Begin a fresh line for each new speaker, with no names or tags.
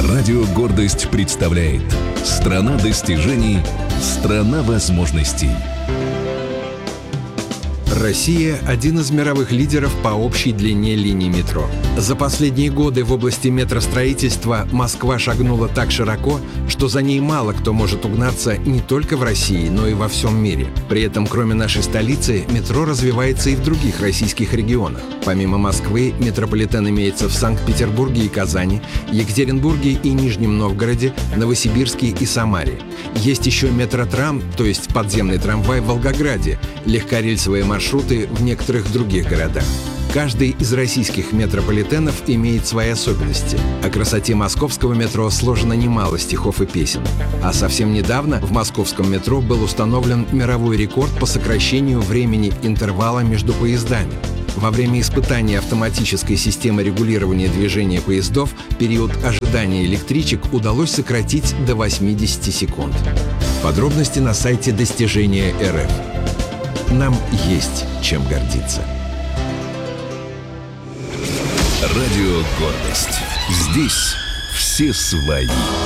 Радио «Гордость» представляет «Страна достижений, страна возможностей».
Россия – один из мировых лидеров по общей длине линий метро. За последние годы в области метростроительства Москва шагнула так широко, что за ней мало кто может угнаться не только в России, но и во всем мире. При этом, кроме нашей столицы, метро развивается и в других российских регионах. Помимо Москвы, метрополитен имеется в Санкт-Петербурге и Казани, Екатеринбурге и Нижнем Новгороде, Новосибирске и Самаре. Есть еще метротрам, то есть подземный трамвай в Волгограде, легкорельсовые маршруты в некоторых других городах. Каждый из российских метрополитенов имеет свои особенности. О красоте московского метро сложено немало стихов и песен. А совсем недавно в московском метро был установлен мировой рекорд по сокращению времени интервала между поездами. Во время испытания автоматической системы регулирования движения поездов период ожидания электричек удалось сократить до 80 секунд. Подробности на сайте Достижения РФ. Нам есть чем гордиться.
Радио «Гордость». Здесь все свои.